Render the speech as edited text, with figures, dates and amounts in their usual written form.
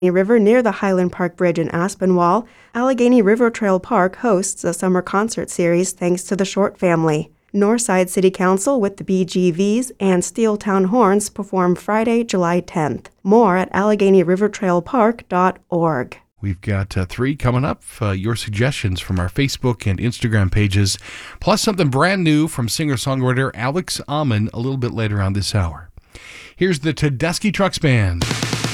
River near the Highland Park Bridge in Aspinwall, Allegheny River Trail Park hosts a summer concert series thanks to the Short family. Northside City Council with the BGVs and Steeltown Horns perform Friday, July 10th. More at AlleghenyRiverTrailPark.org. We've got 3 coming up. Your suggestions from our Facebook and Instagram pages, plus something brand new from singer-songwriter Alex Amon a little bit later on this hour. Here's the Tedeschi Trucks Band.